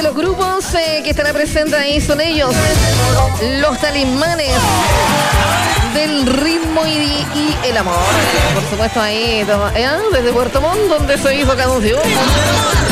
los grupos que estará presente ahí son ellos, los Talismanes del ritmo y el amor. Por supuesto ahí, desde Puerto Montt, donde se hizo cada anuncio.